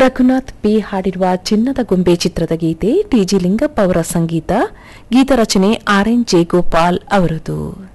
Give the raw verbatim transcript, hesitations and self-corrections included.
Raghunath P ಹಾಡಿರುವ ಚಿನ್ನದ ಗೊಂಬೆ ಚಿತ್ರದ ಗೀತೆ ಟಿಜಿ ಲಿಂಗಪ್ಪ ಅವರ ಸಂಗೀತ, ಗೀತರಚನೆ ಆರ್ ಎನ್ ಜಯಗೋಪಾಲ್ ಅವರದು.